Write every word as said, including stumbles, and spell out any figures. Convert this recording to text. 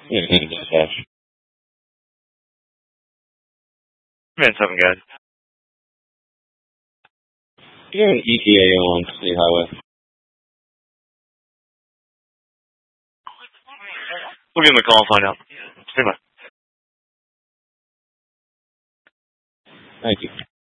Mm-hmm. Yes. Man, seven guys. You're an E T A on State Highway. We'll give him a call and find out. See you, bye. Thank you.